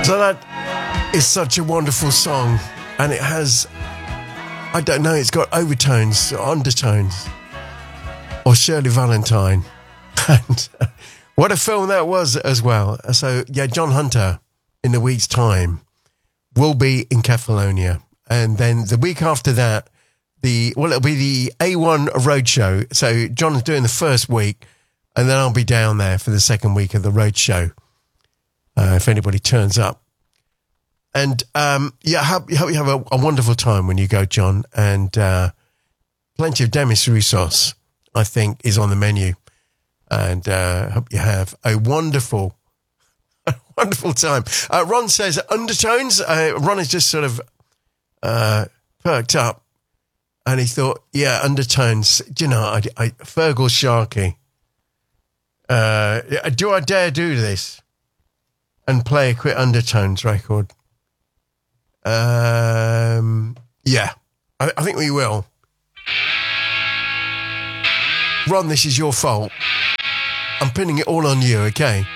So that is such a wonderful song, and it has, I don't know, it's got overtones, or undertones, or Shirley Valentine. And what a film that was as well. So, yeah, John Hunter, in a week's time, will be in Catalonia. And then the week after that, it'll be the A1 Roadshow. So John is doing the first week, and then I'll be down there for the second week of the Roadshow, if anybody turns up. And, yeah, I hope you have a wonderful time when you go, John. And plenty of Demis Roussos, I think, is on the menu. And hope you have a wonderful time. Ron says undertones. Ron is just sort of perked up, and he thought, yeah, undertones. Do you know, I Fergal Sharkey. Do I dare do this and play a quick undertones record? Yeah, I think we will. Ron, this is your fault. I'm pinning it all on you, okay?